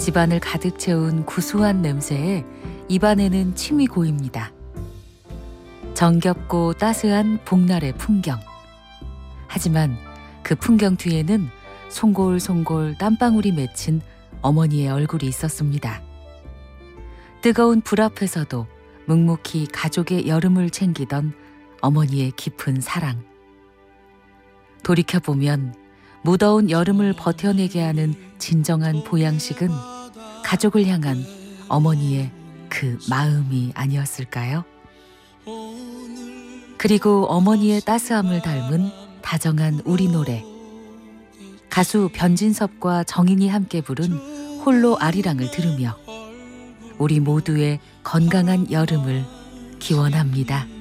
집안을 가득 채운 구수한 냄새에 입안에는 침이 고입니다. 정겹고 따스한 복날의 풍경. 하지만 그 풍경 뒤에는 송골송골 땀방울이 맺힌 어머니의 얼굴이 있었습니다. 뜨거운 불 앞에서도 묵묵히 가족의 여름을 챙기던 어머니의 깊은 사랑. 돌이켜보면 무더운 여름을 버텨내게 하는 진정한 보양식은 가족을 향한 어머니의 그 마음이 아니었을까요? 그리고 어머니의 따스함을 닮은 다정한 우리 노래. 가수 변진섭과 정인이 함께 부른 홀로 아리랑을 들으며 우리 모두의 건강한 여름을 기원합니다.